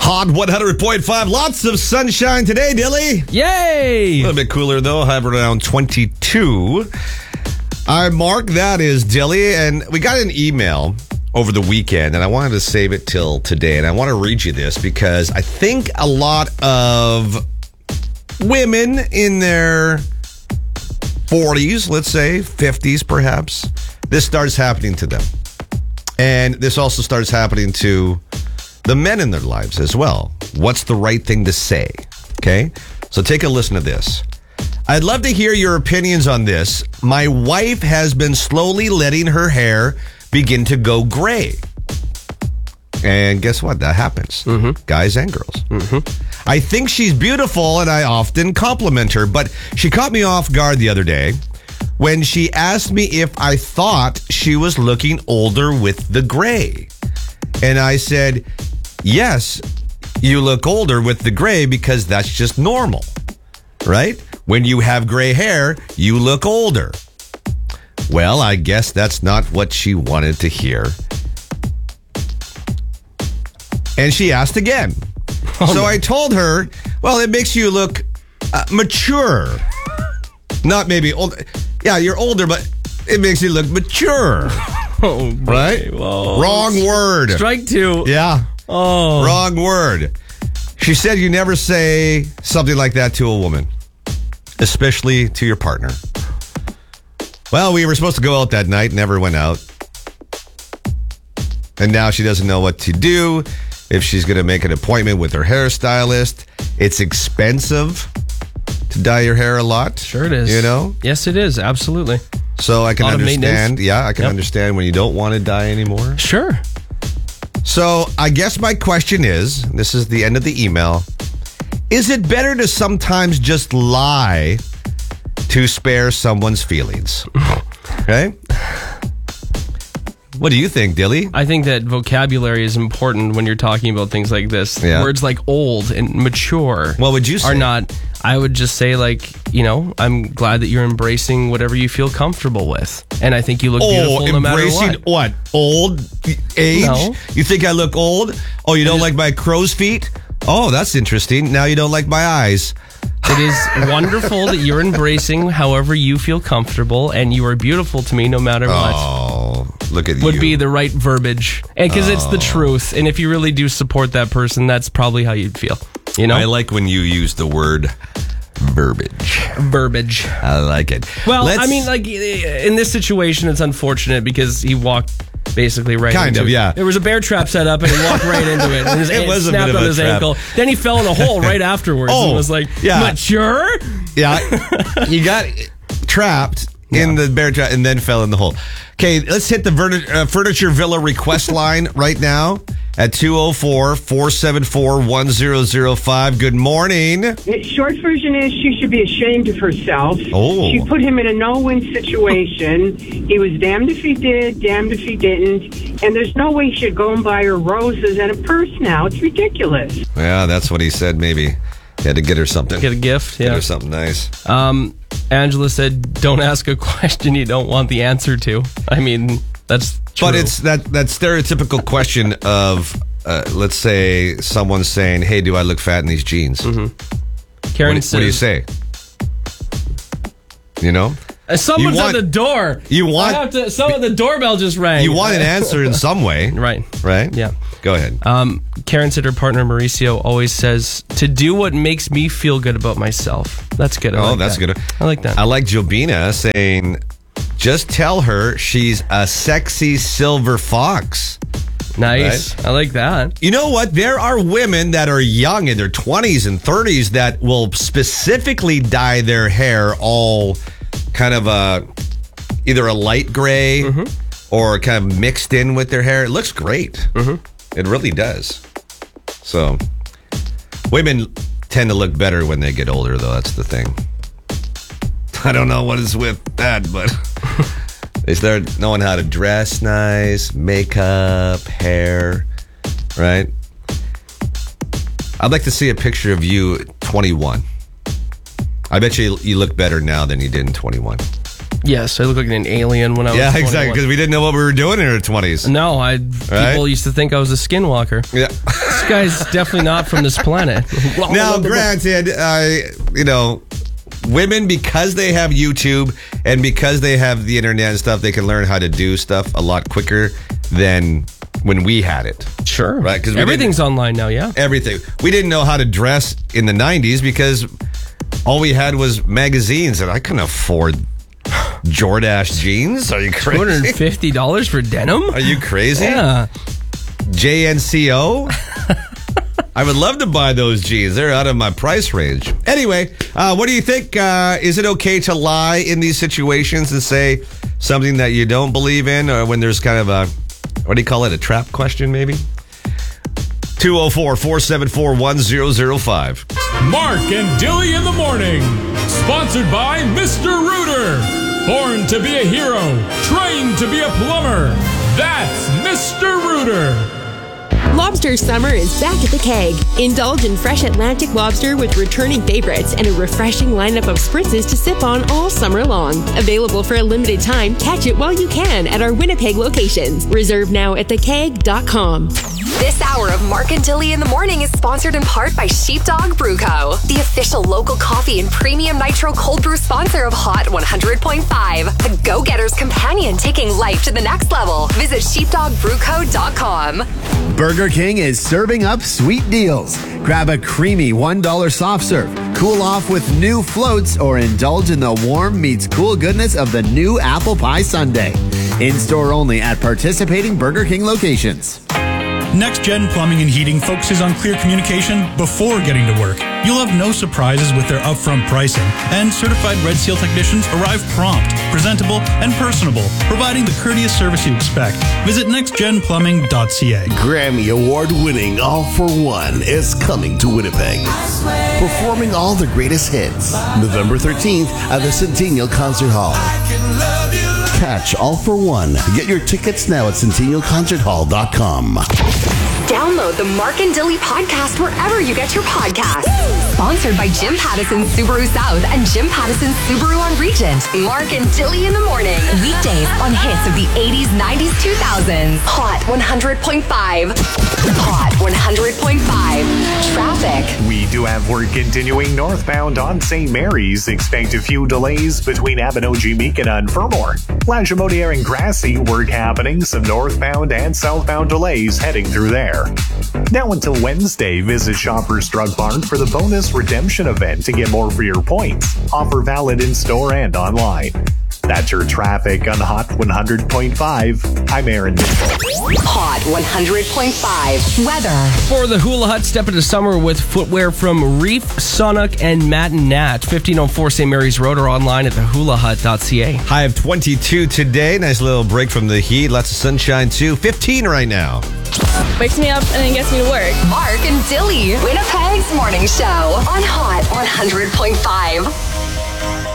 Hot 100.5. Lots of sunshine today, Dilly. Yay! A little bit cooler, though. High around 22. I'm Mark. That is Dilly. And we got an email over the weekend, and I wanted to save it till today. And I want to read you this because I think a lot of women in their 40s, let's say, 50s perhaps, this starts happening to them. And this also starts happening to the men in their lives as well. What's the right thing to say? Okay? So take a listen to this. I'd love to hear your opinions on this. My wife has been slowly letting her hair begin to go gray. And guess what? That happens. Guys and girls. I think she's beautiful and I often compliment her, but she caught me off guard the other day when she asked me if I thought she was looking older with the gray. And I said, yes, you look older with the gray because that's just normal, right? When you have gray hair, you look older. Well, I guess that's not what she wanted to hear. And she asked again. I told her, well, it makes you look mature. Not maybe old. Yeah, you're older, but it makes you look mature. Oh, boy. Right? Whoa. Wrong word. Strike two. Yeah. Oh. Wrong word. She said you never say something like that to a woman, especially to your partner. Well, we were supposed to go out that night, never went out. And now she doesn't know what to do, if she's going to make an appointment with her hairstylist. It's expensive to dye your hair a lot. Sure it is. You know? Yes, it is. Absolutely. So I can understand. Yeah, I can understand when you don't want to dye anymore. Sure. So I guess my question is, this is the end of the email, is it better to sometimes just lie to spare someone's feelings? Okay? What do you think, Dilly? I think that vocabulary is important when you're talking about things like this. Yeah. Words like old and mature What would you say? are not. I would just say, like, I'm glad that you're embracing whatever you feel comfortable with. And I think you look beautiful no matter embracing what. Old age? No. You think I look old? Oh, you don't like my crow's feet? Oh, that's interesting. Now you don't like my eyes. It is wonderful that you're embracing however you feel comfortable, and you are beautiful to me no matter what. Oh, look at you. Would be the right verbiage. And because it's the truth. And if you really do support that person, that's probably how you'd feel. You know? I like when you use the word verbiage. Verbiage. I like it. Well, I mean, like, in this situation, it's unfortunate because he walked basically right Kind into of, it. yeah. There was a bear trap set up and he walked right into it. And his It was a snapped bit of on a his trap. ankle. Then he fell in a hole right afterwards and was like, mature? Yeah. You got trapped in the bear trap and then fell in the hole. Okay, let's hit the Furniture Villa request line right now at 204-474-1005. Good morning. The short version is she should be ashamed of herself. Oh. She put him in a no-win situation. He was damned if he did, damned if he didn't. And there's no way he should go and buy her roses and a purse now. It's ridiculous. Yeah, that's what he said, maybe. He had to get her something. Get a gift, Get yeah. her something nice. Angela said, don't ask a question you don't want the answer to. I mean, that's true. But it's that stereotypical question of, let's say, someone saying, hey, do I look fat in these jeans? Karen What says, do you say? You know? Someone's You want- at the door. you want- the doorbell just rang. You want an answer in some way. Right. Right? Yeah. Go ahead. Karen said her partner Mauricio always says to do what makes me feel good about myself. That's good. I like that's that. good. I like that. I like Jobina saying, just tell her she's a sexy silver fox. Nice. Right? I like that. You know what? There are women that are young in their 20s and 30s that will specifically dye their hair all kind of either a light gray or kind of mixed in with their hair. It looks great. It really does. So, women tend to look better when they get older, though. That's the thing. I don't know what is with that, but they start knowing how to dress nice, makeup, hair, right? I'd like to see a picture of you at 21. I bet you look better now than you did in 21. Yes, I look like an alien when I was 21. Exactly, because we didn't know what we were doing in our 20s. No, people used to think I was a skinwalker. Yeah. guy's definitely not from this planet. Now, granted, women, because they have YouTube and because they have the internet and stuff, they can learn how to do stuff a lot quicker than when we had it. Sure. Right? Because everything's online now, yeah. Everything. We didn't know how to dress in the 90s because all we had was magazines, and I couldn't afford Jordache jeans. Are you crazy? $250 for denim? Are you crazy? Yeah. JNCO? I would love to buy those jeans. They're out of my price range. Anyway, what do you think? Is it okay to lie in these situations and say something that you don't believe in, or when there's kind of a, what do you call it, a trap question maybe? 204-474-1005. Mark and Dilly in the morning. Sponsored by Mr. Rooter. Born to be a hero. Trained to be a plumber. That's Mr. Rooter. Lobster summer is back at the Keg. Indulge in fresh Atlantic lobster with returning favorites and a refreshing lineup of spritzes to sip on all summer long. Available for a limited time, catch it while you can at our Winnipeg locations. Reserve now at thekeg.com. This hour of Mark and Dilly in the morning is sponsored in part by Sheepdog Brew Co., the official local coffee and premium nitro cold brew sponsor of Hot 100.5, the go-getter's companion taking life to the next level. Visit sheepdogbrewco.com. Burger King is serving up sweet deals. Grab a creamy $1 soft serve, cool off with new floats, or indulge in the warm meets cool goodness of the new apple pie sundae. In-store only at participating Burger King locations. Next Gen Plumbing and Heating focuses on clear communication before getting to work. You'll have no surprises with their upfront pricing, and certified Red Seal technicians arrive prompt, presentable, and personable, providing the courteous service you expect. Visit nextgenplumbing.ca. Grammy Award-winning All for One is coming to Winnipeg, performing all the greatest hits. November 13th at the Centennial Concert Hall. Catch All for One. Get your tickets now at centennialconcerthall.com. Download the Mark and Dilly podcast wherever you get your podcasts. Sponsored by Jim Pattison Subaru South and Jim Pattison Subaru on Regent. Mark and Dilly in the morning. Weekdays on hits of the 80s, 90s, 2000s. Hot 100.5. Hot 100.5. Traffic. We do have work continuing northbound on St. Mary's. Expect a few delays between Abinogi-Meekina and Fermor. Lagimodiere and Grassy, work happening. Some northbound and southbound delays heading through there. Now until Wednesday, visit Shoppers Drug Mart for the bonus redemption event to get more for your points. Offer valid in-store and online. That's your traffic on Hot 100.5. I'm Aaron Mitchell. Hot 100.5. Weather. For the Hula Hut, step into summer with footwear from Reef, Sonic, and Matt and Nat. 1504 St. Mary's Road, or online at thehulahut.ca. High of 22 today. Nice little break from the heat. Lots of sunshine too. 15 right now. Wakes me up and then gets me to work. Mark and Dilly, Winnipeg's morning show on Hot 100.5.